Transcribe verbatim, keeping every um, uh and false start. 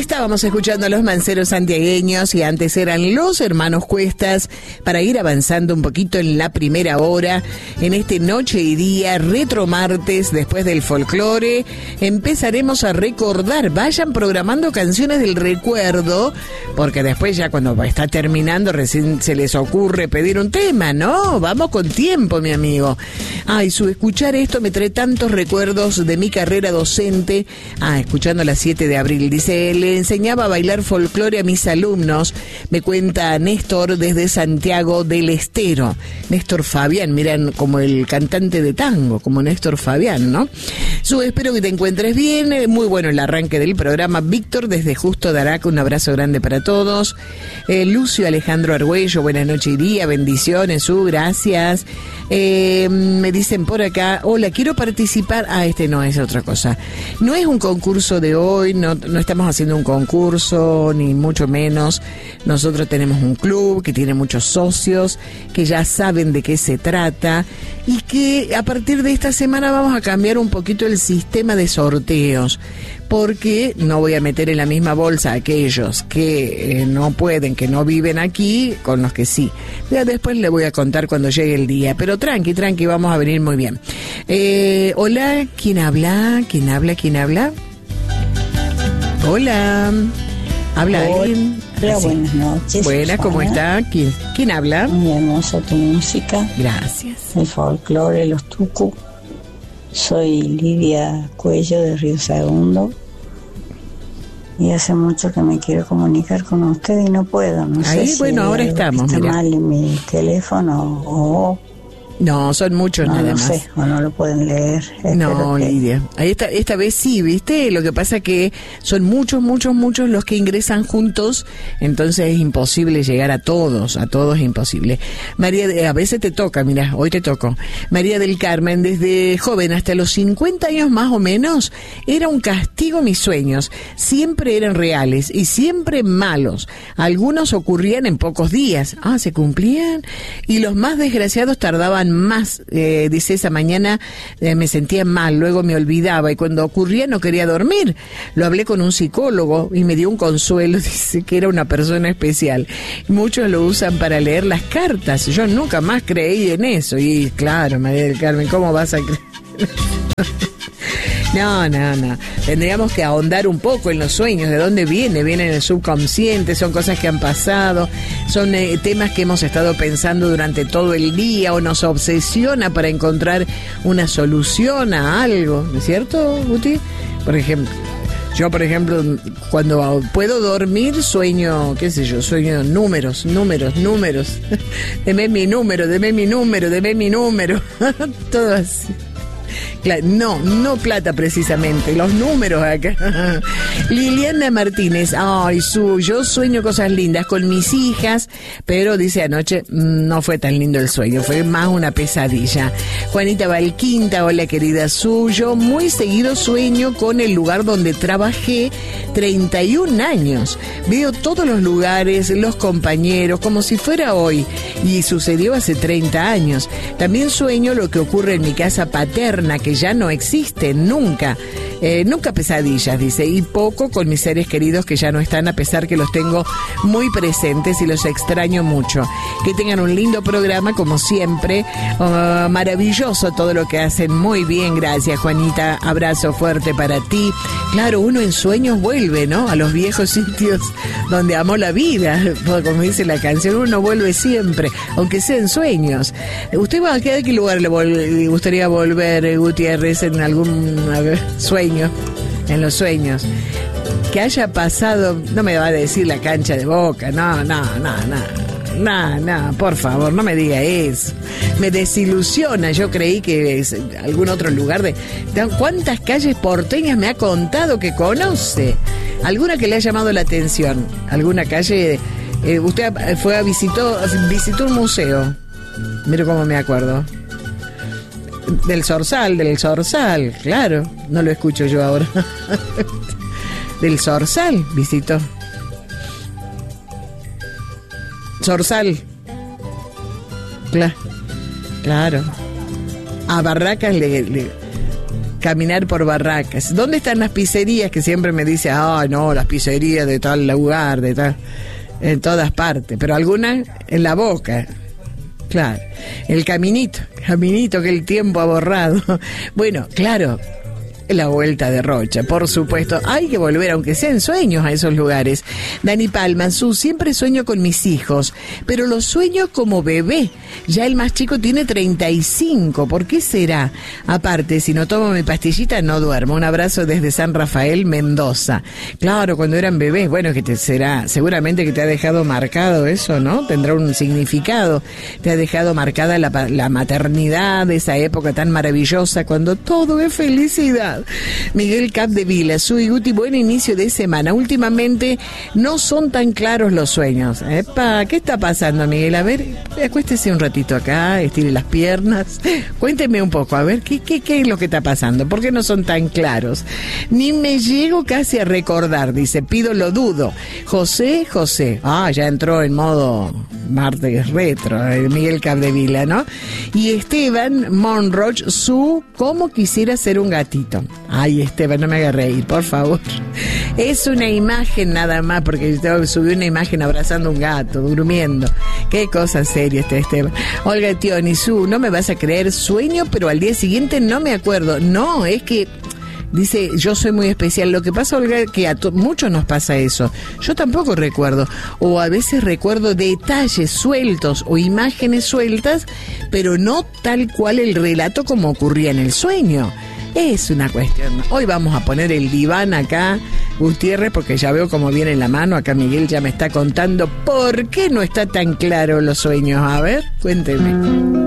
Estábamos escuchando a los manceros santiagueños y antes eran los hermanos Cuestas para ir avanzando un poquito en la primera hora, en este noche y día, retro martes, después del folclore. Empezaremos a recordar, vayan programando canciones del recuerdo, porque después ya cuando está terminando recién se les ocurre pedir un tema, ¿no? Vamos con tiempo, mi amigo. Ay, su escuchar esto me trae tantos recuerdos de mi carrera docente. Ah, escuchando la siete de abril, dice, le enseñaba a bailar folclore a mis alumnos, me cuenta Néstor desde Santiago del Estero. Néstor Fabián, miran, como el cantante de tango, como Néstor Fabián, ¿no? Su, espero que te encuentres bien, muy bueno el arranque del programa. Víctor desde Justo de Araca, un abrazo grande para todos. Eh, Lucio Alejandro Argüello, buenas noches y día, bendiciones, su, gracias. Eh, me dicen por acá, hola, quiero participar. Ah, este no es otra cosa. No es un concurso de hoy, no, no estamos haciendo un concurso, ni mucho menos. Nosotros tenemos un club que tiene muchos socios, que ya saben de qué se trata, y que a partir de esta semana vamos a cambiar un poquito el sistema de sorteos, porque no voy a meter en la misma bolsa a aquellos que eh, no pueden, que no viven aquí, con los que sí. Ya después les voy a contar cuando llegue el día, pero tranqui, tranqui, vamos a venir muy bien. Eh, hola, ¿quién habla? ¿Quién habla? ¿Quién habla? Hola, ¿habla Hola, alguien? Hola, buenas noches. Buenas, ¿cómo está? ¿Quién, ¿Quién habla? Muy hermosa tu música. Gracias. El folclore, los tucu. Soy Lidia Cuello de Río Segundo. Y hace mucho que me quiero comunicar con usted y no puedo. No Ahí, sé bueno, si ahora algo estamos, está mira. mal en mi teléfono o... No, son muchos No, nada no más. sé, o no lo pueden leer. No, Espero que- Lidia. Ahí esta, esta vez sí, ¿viste? Lo que pasa que son muchos, muchos, muchos los que ingresan juntos, entonces es imposible llegar a todos, a todos es imposible. María, de, a veces te toca, mira, hoy te tocó. María del Carmen, desde joven hasta los cincuenta años más o menos, era un castigo mis sueños. Siempre eran reales y siempre malos. Algunos ocurrían en pocos días. Ah, se cumplían. Y los más desgraciados tardaban más, eh, dice, esa mañana eh, me sentía mal, luego me olvidaba y cuando ocurría no quería dormir. Lo hablé con un psicólogo y me dio un consuelo, dice que era una persona especial. Muchos lo usan para leer las cartas, yo nunca más creí en eso. Y claro, María del Carmen, ¿cómo vas a creer? No, no, no. Tendríamos que ahondar un poco en los sueños, de dónde viene, viene en el subconsciente, son cosas que han pasado, son eh, temas que hemos estado pensando durante todo el día o nos obsesiona para encontrar una solución a algo, ¿no es cierto, Guti? Por ejemplo, yo, por ejemplo, cuando puedo dormir, sueño, qué sé yo, sueño números, números, números. Deme mi número, deme mi número, deme mi número. Todo así. Claro, no, no plata precisamente, los números acá. Liliana Martínez, ay, su, yo sueño cosas lindas con mis hijas, pero dice anoche no fue tan lindo el sueño, fue más una pesadilla. Juanita Valquinta, hola querida Su, yo muy seguido sueño con el lugar donde trabajé treinta y un años. Veo todos los lugares, los compañeros, como si fuera hoy, y sucedió hace treinta años. También sueño lo que ocurre en mi casa paterna, que ya no existe nunca, eh, nunca pesadillas, dice, y poco con mis seres queridos que ya no están, a pesar que los tengo muy presentes y los extraño mucho. Que tengan un lindo programa como siempre, uh, maravilloso todo lo que hacen, muy bien, gracias Juanita, abrazo fuerte para ti. Claro, uno en sueños vuelve, ¿no?, a los viejos sitios donde amó la vida, como dice la canción, uno vuelve siempre, aunque sea en sueños. ¿Usted va a qué, a qué lugar le, vol- le gustaría volver, Gutiérrez, en algún ver, sueño, en los sueños? Que haya pasado, no me va a decir la cancha de Boca, no, no, no, no. No, no, por favor, no me diga eso. Me desilusiona, yo creí que es algún otro lugar de... ¿Cuántas calles porteñas me ha contado que conoce? ¿Alguna que le ha llamado la atención? ¿Alguna calle? Eh, usted fue a visitó, visitó un museo. Mira cómo me acuerdo. Del Zorzal, del Zorzal, claro. No lo escucho yo ahora. Del Zorzal visitó. Zorzal. Claro. Claro. A Barracas le, le caminar por barracas. ¿Dónde están las pizzerías? Que siempre me dice, ah, no, las pizzerías de tal lugar, de tal, en todas partes, pero algunas en la boca. Claro, el caminito, caminito que el tiempo ha borrado. Bueno, claro, la vuelta de Rocha, por supuesto. Hay que volver, aunque sea en sueños, a esos lugares. Dani Palma, Su, siempre sueño con mis hijos, pero los sueño como bebé. Ya el más chico tiene treinta y cinco. ¿Por qué será? Aparte, si no tomo mi pastillita, no duermo. Un abrazo desde San Rafael, Mendoza. Claro, cuando eran bebés, bueno, que te será, seguramente que te ha dejado marcado eso, ¿no? Tendrá un significado. Te ha dejado marcada la, la maternidad, esa época tan maravillosa, cuando todo es felicidad. Miguel Capdevila, Su y Guti, buen inicio de semana. Últimamente no son tan claros los sueños. Epa, ¿qué está pasando, Miguel? A ver, acuéstese un ratito acá, estire las piernas. Cuénteme un poco, a ver, ¿qué, qué, qué es lo que está pasando? ¿Por qué no son tan claros? Ni me llego casi a recordar, dice, pido lo dudo. José, José. Ah, ya entró en modo martes retro, Miguel Capdevila, ¿no? Y Esteban Monroch, Su, ¿cómo quisiera ser un gatito? Ay, Esteban, no me haga reír, por favor. Es una imagen nada más, porque yo subí una imagen abrazando un gato, durmiendo. Qué cosa seria este Esteban. Olga Tioni, Su, no me vas a creer, sueño, pero al día siguiente no me acuerdo. No, es que... Dice, yo soy muy especial. Lo que pasa, Olga, que a to- muchos nos pasa eso. Yo tampoco recuerdo. O a veces recuerdo detalles sueltos o imágenes sueltas, pero no tal cual el relato como ocurría en el sueño. Es una cuestión. Hoy vamos a poner el diván acá, Gutiérrez, porque ya veo cómo viene la mano. Acá Miguel ya me está contando por qué no está tan claro los sueños. A ver, cuénteme.